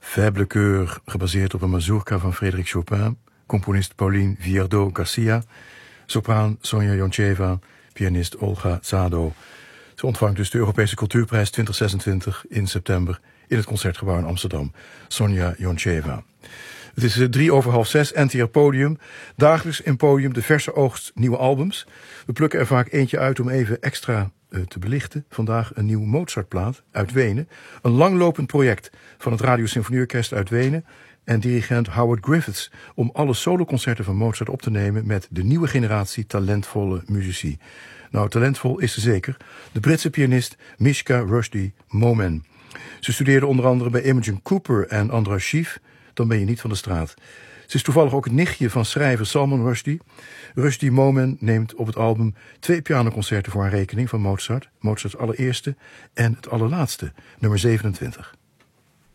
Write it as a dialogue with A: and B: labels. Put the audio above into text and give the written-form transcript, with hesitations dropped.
A: Faible Coeur, gebaseerd op een mazurka van Frédéric Chopin, componist Pauline Viardot-Garcia, sopraan Sonja Joncheva, pianist Olga Tsado. Ze ontvangt dus de Europese Cultuurprijs 2026 in september in het Concertgebouw in Amsterdam. Sonja Joncheva. Het is 5:03, NTR Podium. Dagelijks in Podium de verse oogst nieuwe albums. We plukken er vaak eentje uit om even extra te belichten. Vandaag een nieuw Mozartplaat uit Wenen. Een langlopend project van het Radiosymfonieorkest uit Wenen en dirigent Howard Griffiths om alle soloconcerten van Mozart op te nemen met de nieuwe generatie talentvolle muzici. Nou, talentvol is ze zeker. De Britse pianist Mishka Rushdie Momen. Ze studeerde onder andere bij Imogen Cooper en Andras Schiff. Dan ben je niet van de straat. Ze is toevallig ook het nichtje van schrijver Salman Rushdie. Rushdie Momen neemt op het album 2 pianoconcerten voor haar rekening van Mozart. Mozarts allereerste en het allerlaatste, nummer 27.